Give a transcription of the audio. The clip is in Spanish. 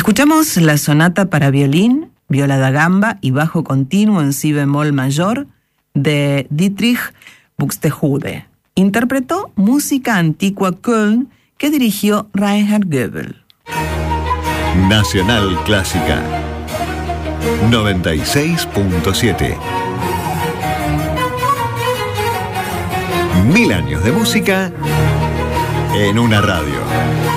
Escuchamos la sonata para violín, viola da gamba y bajo continuo en si bemol mayor de Dietrich Buxtehude. Interpretó música antigua Köln que dirigió Reinhard Goebel. Nacional Clásica 96.7. 1000 años de música en una radio.